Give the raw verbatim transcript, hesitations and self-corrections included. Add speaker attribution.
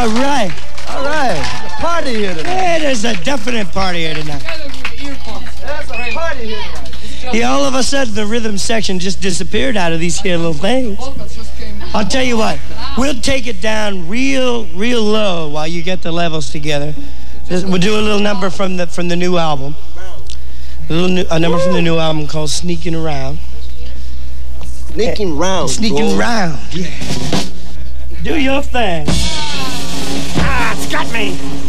Speaker 1: All right, all right. Party here tonight. Yeah, there's a definite party here tonight.
Speaker 2: There's a party here tonight.
Speaker 1: Yeah, all of a sudden the rhythm section just disappeared out of these here little things. I'll tell you what, we'll take it down real, real low while you get the levels together. We'll do a little number from the from the new album. A little new, a number from the new album called "Sneaking Around."
Speaker 3: Sneaking round.
Speaker 1: Sneaking
Speaker 3: bro.
Speaker 1: round. Yeah. Do your thing. Ah, it's got me.